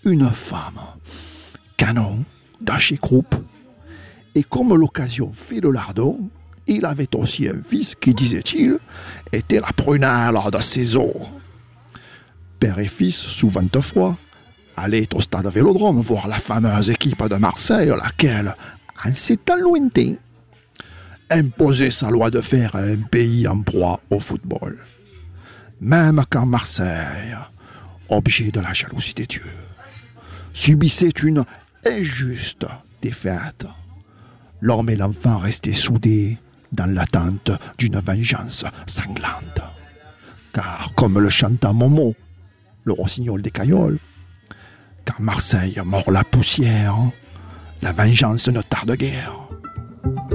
une femme, canon, d'Aché Groupe. Et comme l'occasion fait le lardon, il avait aussi un fils qui, disait-il, était la prunelle de ses os. Père et fils, sous froid, allaient au stade Vélodrome voir la fameuse équipe de Marseille, laquelle, en ces temps lointains, imposait sa loi de fer à un pays en proie au football. Même quand Marseille, objet de la jalousie des dieux, subissait une injuste défaite, l'homme et l'enfant restaient soudés dans l'attente d'une vengeance sanglante. Car, comme le chanta Momo, le rossignol des Cailloles, quand Marseille mord la poussière, la vengeance ne tarde guère.